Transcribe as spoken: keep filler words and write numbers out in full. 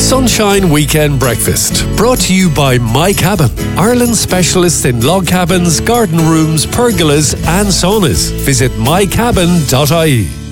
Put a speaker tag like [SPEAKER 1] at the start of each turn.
[SPEAKER 1] Sunshine Weekend Breakfast, brought to you by My Cabin, Ireland's specialist in log cabins, garden rooms, pergolas and saunas. Visit my cabin dot I E.